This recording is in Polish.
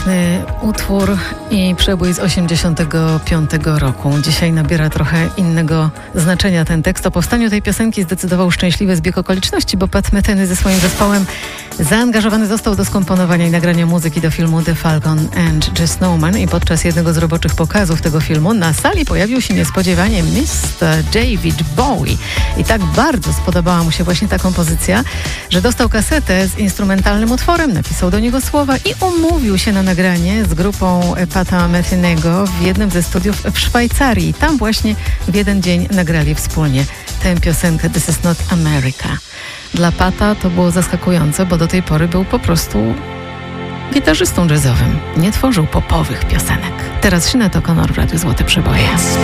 Utwór i przebój z 1985 roku. Dzisiaj nabiera trochę innego znaczenia ten tekst. O powstaniu tej piosenki zdecydował szczęśliwy zbieg okoliczności, bo Pat Metheny ze swoim zespołem zaangażowany został do skomponowania i nagrania muzyki do filmu The Falcon and the Snowman i podczas jednego z roboczych pokazów tego filmu na sali pojawił się niespodziewanie Mr. David Bowie. I tak bardzo spodobała mu się właśnie ta kompozycja, że dostał kasetę z instrumentalnym utworem, napisał do niego słowa i umówił się na nagranie z grupą Pata Methenego w jednym ze studiów w Szwajcarii. Tam właśnie w jeden dzień nagrali wspólnie tę piosenkę This is not America. Dla Pata to było zaskakujące, bo do tej pory był po prostu gitarzystą jazzowym. Nie tworzył popowych piosenek. Teraz Sinead O'Connor w Radiu Złote Przeboje.